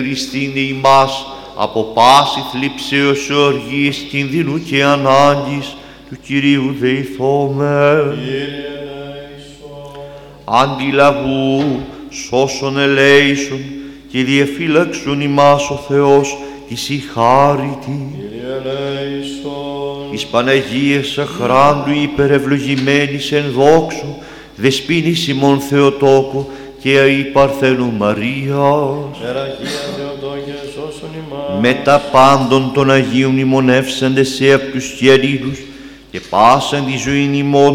Χριστίνε ημάς από πάση θλίψεως οργής κινδύνου και ανάγκης του Κυρίου δεηθώμεν. Αντιλαβού σώσον ελέησον και διεφύλαξον ημάς ο Θεός της η χάριτη. Εις Παναγίας αχράντου υπερευλογημένης εν δόξου δεσποίνης ημών Θεοτόκου και αη Παρθένου Μαρίας. Μετά πάντων των Αγίων ημωνεύσαντες σε αυτούς και αλλήλους και πάσαν τη ζωήν ημών